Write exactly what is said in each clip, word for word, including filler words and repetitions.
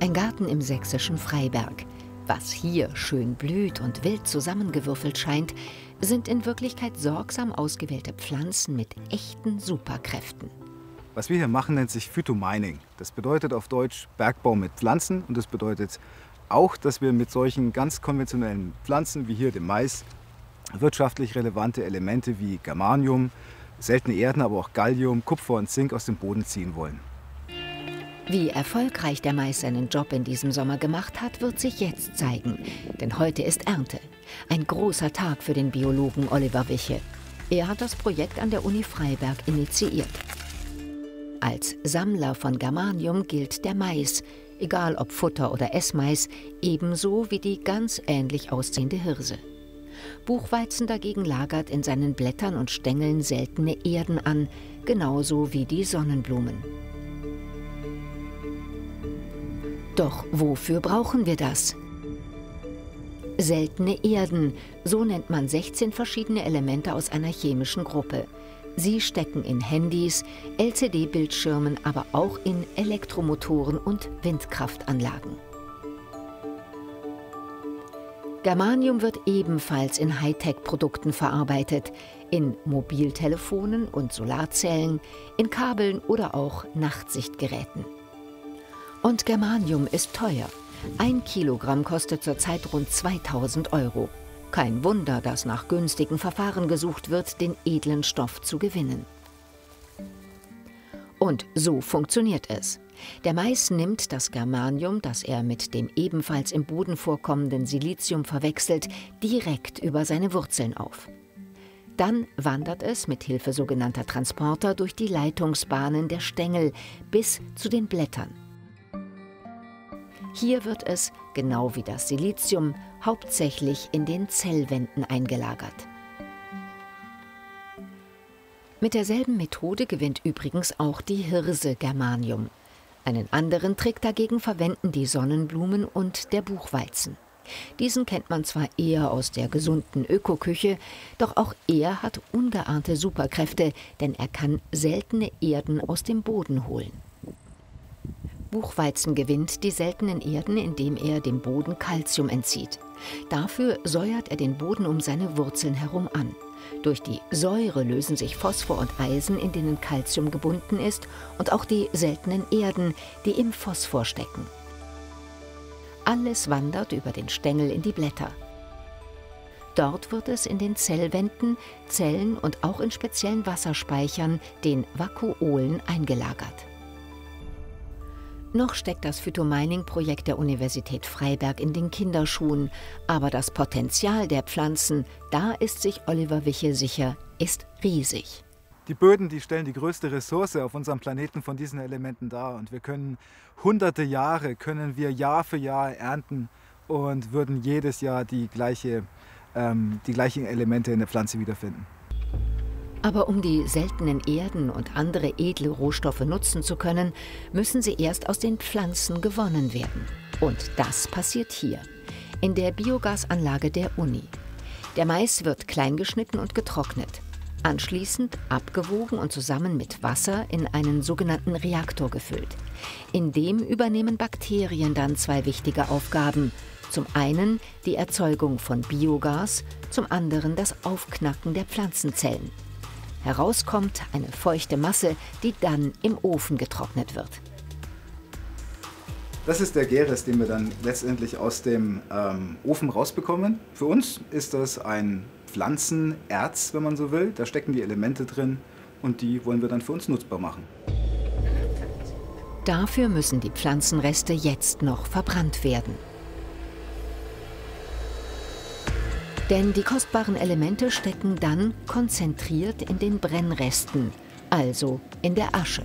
Ein Garten im sächsischen Freiberg. Was hier schön blüht und wild zusammengewürfelt scheint, sind in Wirklichkeit sorgsam ausgewählte Pflanzen mit echten Superkräften. Was wir hier machen, nennt sich Phytomining. Das bedeutet auf Deutsch Bergbau mit Pflanzen und das bedeutet auch, dass wir mit solchen ganz konventionellen Pflanzen wie hier dem Mais wirtschaftlich relevante Elemente wie Germanium, seltene Erden, aber auch Gallium, Kupfer und Zink aus dem Boden ziehen wollen. Wie erfolgreich der Mais seinen Job in diesem Sommer gemacht hat, wird sich jetzt zeigen. Denn heute ist Ernte. Ein großer Tag für den Biologen Oliver Wiche. Er hat das Projekt an der Uni Freiberg initiiert. Als Sammler von Germanium gilt der Mais, egal ob Futter- oder Essmais, ebenso wie die ganz ähnlich aussehende Hirse. Buchweizen dagegen lagert in seinen Blättern und Stängeln seltene Erden an, genauso wie die Sonnenblumen. Doch wofür brauchen wir das? Seltene Erden, so nennt man sechzehn verschiedene Elemente aus einer chemischen Gruppe. Sie stecken in Handys, L C D-Bildschirmen, aber auch in Elektromotoren und Windkraftanlagen. Germanium wird ebenfalls in Hightech-Produkten verarbeitet, in Mobiltelefonen und Solarzellen, in Kabeln oder auch Nachtsichtgeräten. Und Germanium ist teuer. Ein Kilogramm kostet zurzeit rund zweitausend Euro. Kein Wunder, dass nach günstigen Verfahren gesucht wird, den edlen Stoff zu gewinnen. Und so funktioniert es. Der Mais nimmt das Germanium, das er mit dem ebenfalls im Boden vorkommenden Silizium verwechselt, direkt über seine Wurzeln auf. Dann wandert es mit Hilfe sogenannter Transporter durch die Leitungsbahnen der Stängel bis zu den Blättern. Hier wird es, genau wie das Silizium, hauptsächlich in den Zellwänden eingelagert. Mit derselben Methode gewinnt übrigens auch die Hirse Germanium. Einen anderen Trick dagegen verwenden die Sonnenblumen und der Buchweizen. Diesen kennt man zwar eher aus der gesunden Ökoküche, doch auch er hat ungeahnte Superkräfte, denn er kann seltene Erden aus dem Boden holen. Buchweizen gewinnt die seltenen Erden, indem er dem Boden Calcium entzieht. Dafür säuert er den Boden um seine Wurzeln herum an. Durch die Säure lösen sich Phosphor und Eisen, in denen Calcium gebunden ist, und auch die seltenen Erden, die im Phosphor stecken. Alles wandert über den Stängel in die Blätter. Dort wird es in den Zellwänden, Zellen und auch in speziellen Wasserspeichern, den Vakuolen, eingelagert. Noch steckt das Phytomining-Projekt der Universität Freiberg in den Kinderschuhen, aber das Potenzial der Pflanzen, da ist sich Oliver Wiche sicher, ist riesig. Die Böden, die stellen die größte Ressource auf unserem Planeten von diesen Elementen dar und wir können hunderte Jahre, können wir Jahr für Jahr ernten und würden jedes Jahr die, gleiche, ähm, die gleichen Elemente in der Pflanze wiederfinden. Aber um die seltenen Erden und andere edle Rohstoffe nutzen zu können, müssen sie erst aus den Pflanzen gewonnen werden. Und das passiert hier, in der Biogasanlage der Uni. Der Mais wird klein geschnitten und getrocknet, anschließend abgewogen und zusammen mit Wasser in einen sogenannten Reaktor gefüllt. In dem übernehmen Bakterien dann zwei wichtige Aufgaben. Zum einen die Erzeugung von Biogas, zum anderen das Aufknacken der Pflanzenzellen. Herauskommt eine feuchte Masse, die dann im Ofen getrocknet wird. Das ist der Gärrest, den wir dann letztendlich aus dem ähm, Ofen rausbekommen. Für uns ist das ein Pflanzenerz, wenn man so will. Da stecken die Elemente drin und die wollen wir dann für uns nutzbar machen. Dafür müssen die Pflanzenreste jetzt noch verbrannt werden. Denn die kostbaren Elemente stecken dann konzentriert in den Brennresten, also in der Asche.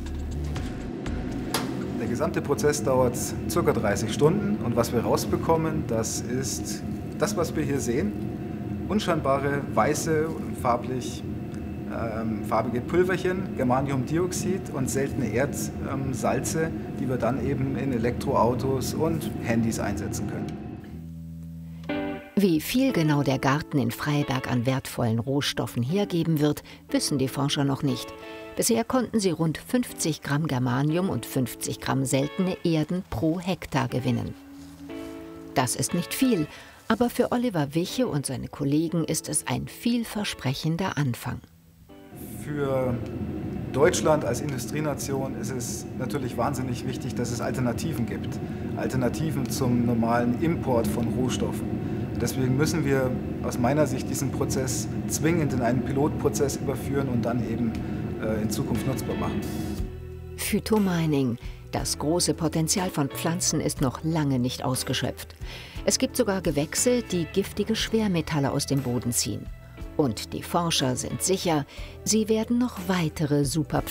Der gesamte Prozess dauert ca. dreißig Stunden und was wir rausbekommen, das ist das, was wir hier sehen. Unscheinbare, weiße, farblich, ähm, farbige Pülverchen, Germaniumdioxid und seltene Erdsalze, ähm, die wir dann eben in Elektroautos und Handys einsetzen können. Wie viel genau der Garten in Freiberg an wertvollen Rohstoffen hergeben wird, wissen die Forscher noch nicht. Bisher konnten sie rund fünfzig Gramm Germanium und fünfzig Gramm seltene Erden pro Hektar gewinnen. Das ist nicht viel, aber für Oliver Wiche und seine Kollegen ist es ein vielversprechender Anfang. Für Deutschland als Industrienation ist es natürlich wahnsinnig wichtig, dass es Alternativen gibt. Alternativen zum normalen Import von Rohstoffen. Deswegen müssen wir aus meiner Sicht diesen Prozess zwingend in einen Pilotprozess überführen und dann eben äh, in Zukunft nutzbar machen. Phytomining. Das große Potenzial von Pflanzen ist noch lange nicht ausgeschöpft. Es gibt sogar Gewächse, die giftige Schwermetalle aus dem Boden ziehen. Und die Forscher sind sicher, sie werden noch weitere Superpflanzen